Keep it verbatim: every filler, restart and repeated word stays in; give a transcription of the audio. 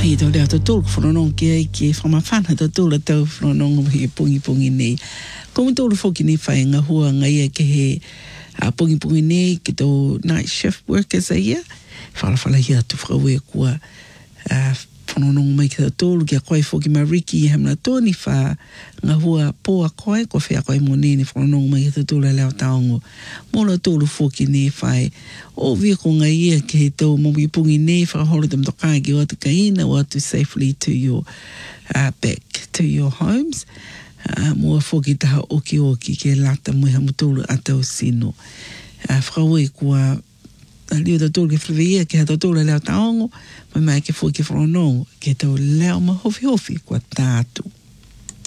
Hei tau lea tau tōlu whanonong ki ai ki whamawhana tau tōlu tau whanonong he pungi pungi nei. Ko mu tōlu whoki ni whai ngā hua ngā ia ke he uh, pungi pungi nei ki tō night shift workers a ia. Whala whala hi atu whakaue kua uh, whanonong mai ki tau tōlu ki a koe whoki mariki i hamna tōni wha ngā hua pō a koe ko whea koe mo nene whanonong mai ki tau tōlu leo taongo. Mōla tōlu whoki nei whai o viko ngā ia ki he tau mawi pungi nei whakaholo tam tokagi o atu kaina o atu safely to your uh, back to your homes. Uh, mua whoki taha oki oki ke lata mui hamutulu atau sino. Uh, whakaue kua leo tau tōlu ke whiwia ke ha tau tōlu leo taongo mai mai ke whoki whanonong ke tau leo ma hofi hofi kua tātu.